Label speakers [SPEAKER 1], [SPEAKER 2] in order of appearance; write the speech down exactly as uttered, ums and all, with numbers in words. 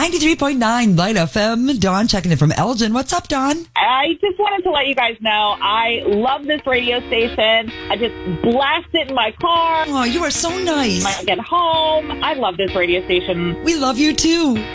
[SPEAKER 1] ninety-three point nine Light F M. Dawn checking in from Elgin. What's up, Dawn?
[SPEAKER 2] I just wanted to let you guys know I love this radio station. I just blast it in my car.
[SPEAKER 1] Oh, you are so nice.
[SPEAKER 2] When I get home. I love this radio station.
[SPEAKER 1] We love you too.